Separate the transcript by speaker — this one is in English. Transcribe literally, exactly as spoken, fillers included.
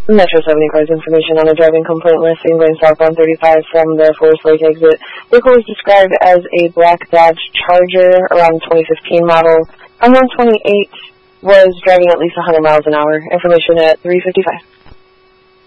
Speaker 1: Metro seventy cars information on a driving complaint listing going south on thirty-five from the Forest Lake exit. Vehicle was described as a black Dodge Charger around twenty fifteen model. Unknown twenty-eight was driving at least one hundred miles an hour. Information at three fifty-five.